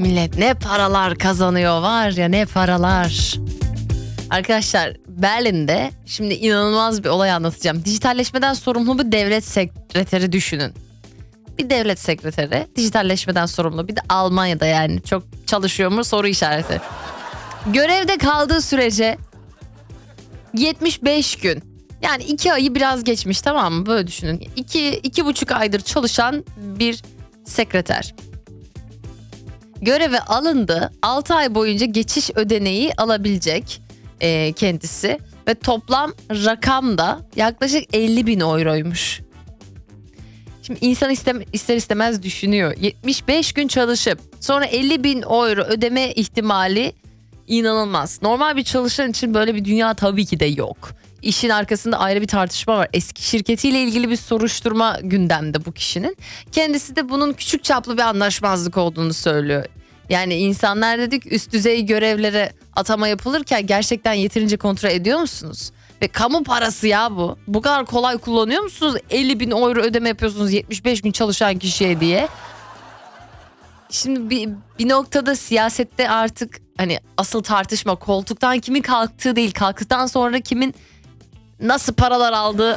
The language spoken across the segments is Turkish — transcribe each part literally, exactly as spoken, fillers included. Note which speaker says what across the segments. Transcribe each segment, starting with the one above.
Speaker 1: Millet ne paralar kazanıyor var ya, ne paralar. Arkadaşlar Berlin'de şimdi inanılmaz bir olay anlatacağım. Dijitalleşmeden sorumlu bir devlet sekreteri düşünün. Bir devlet sekreteri dijitalleşmeden sorumlu, bir de Almanya'da, yani çok çalışıyor mu soru işareti. Görevde kaldığı sürece yetmiş beş gün, yani iki ayı biraz geçmiş, tamam mı, böyle düşünün. iki, iki buçuk aydır çalışan bir sekreter. Göreve alındı, altı ay boyunca geçiş ödeneği alabilecek e, kendisi ve toplam rakam da yaklaşık elli bin euroymuş. Şimdi insan istem, ister istemez düşünüyor. yetmiş beş gün çalışıp sonra elli bin euro ödeme ihtimali inanılmaz. Normal bir çalışan için böyle bir dünya tabii ki de yok. İşin arkasında ayrı bir tartışma var. Eski şirketiyle ilgili bir soruşturma gündemde bu kişinin. Kendisi de bunun küçük çaplı bir anlaşmazlık olduğunu söylüyor. Yani insanlar dedik, üst düzey görevlere atama yapılırken gerçekten yeterince kontrol ediyor musunuz? Ve kamu parası ya bu. Bu kadar kolay kullanıyor musunuz? elli bin euro ödeme yapıyorsunuz yetmiş beş gün çalışan kişiye diye. Şimdi bir, bir noktada siyasette artık hani asıl tartışma koltuktan kimin kalktığı değil, kalktıktan sonra kimin nasıl paralar aldığı.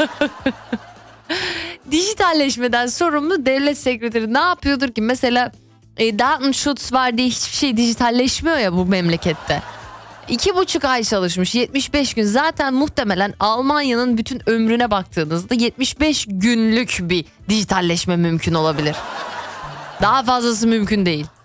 Speaker 1: Dijitalleşmeden sorumlu devlet sekreteri ne yapıyordur ki? Mesela e, Datenschutz var diye hiçbir şey dijitalleşmiyor ya bu memlekette. İki buçuk ay çalışmış, yetmiş beş gün, zaten muhtemelen Almanya'nın bütün ömrüne baktığınızda yetmiş beş günlük bir dijitalleşme mümkün olabilir. Daha fazlası mümkün değil.